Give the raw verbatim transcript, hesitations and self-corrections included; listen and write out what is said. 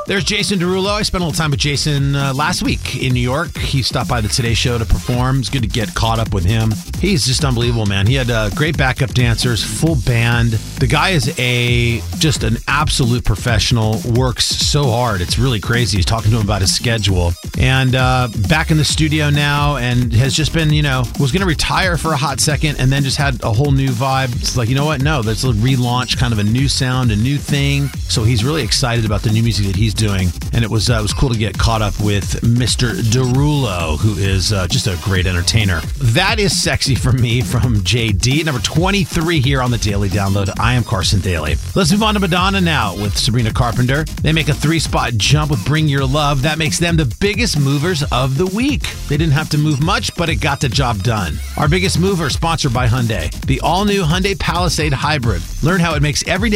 There's Jason Derulo. I spent a little time with Jason uh, last week in New York. He stopped by the Today Show to perform. It's good to get caught up with him. He's just unbelievable, man. He had uh, great backup dancers, full band. The guy is a just an absolute professional, works so hard. It's really crazy. He's talking to him about his schedule. And uh, back in the studio now, and has just been, you know, was going to retire for a hot second and then just had a whole new vibe. It's like, you know what? No, let's relaunch kind of a new sound, a new thing. So he's really excited about the new music that he's doing. And it was uh, it was cool to get caught up with Mister Derulo, who is uh, just a great entertainer. That is Sexy for Me from J D. Number twenty-three here on the Daily Download. I am Carson Daly. Let's move on to Madonna now with Sabrina Carpenter. They make a three-spot jump with Bring Your Love. That makes them the biggest movers of the week. They didn't have to move much, but it got the job done. Our biggest mover, sponsored by Hyundai. The all-new Hyundai Palisade Hybrid. Learn how it makes everyday